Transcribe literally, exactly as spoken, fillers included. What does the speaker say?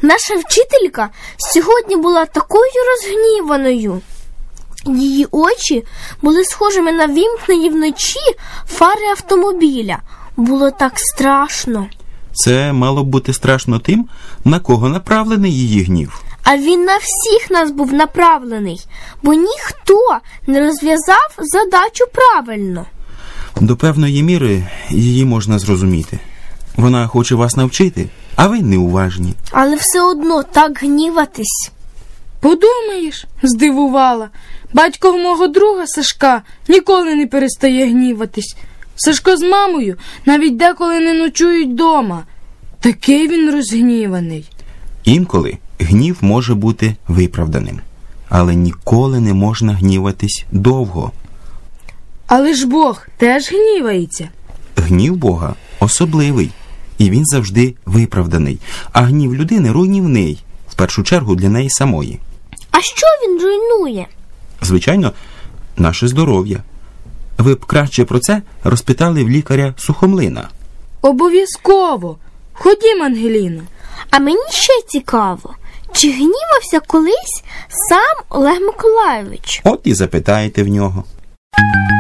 Наша вчителька сьогодні була такою розгніваною. Її очі були схожими на вімкнені вночі фари автомобіля. Було так страшно. Це мало б бути страшно тим, на кого направлений її гнів. А він на всіх нас був направлений, бо ніхто не розв'язав задачу правильно. До певної міри її можна зрозуміти. Вона хоче вас навчити, а ви неуважні. Але все одно так гніватись. Подумаєш, здивувала. Батько мого друга Сашка ніколи не перестає гніватись. Сашко з мамою навіть деколи не ночують дома. Такий він розгніваний. Інколи гнів може бути виправданим, але ніколи не можна гніватись довго. Але ж Бог теж гнівається. Гнів Бога особливий, і він завжди виправданий, а гнів людини руйнівний, в першу чергу для неї самої. А що він руйнує? Звичайно, наше здоров'я. Ви б краще про це розпитали в лікаря Сухомлина. Обов'язково. Ходім, Ангеліно. А мені ще цікаво, чи гнівався колись сам Олег Миколайович? От і запитаєте в нього.